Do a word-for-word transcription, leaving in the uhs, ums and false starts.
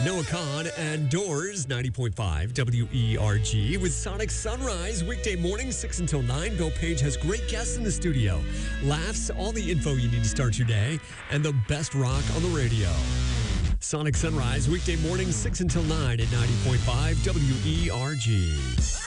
Noah Kahn and Doors, ninety point five W E R G with Sonic Sunrise, weekday morning, six until nine. Bill Page has great guests in the studio, laughs, all the info you need to start your day, and the best rock on the radio. Sonic Sunrise, weekday morning, six until nine at ninety point five W E R G.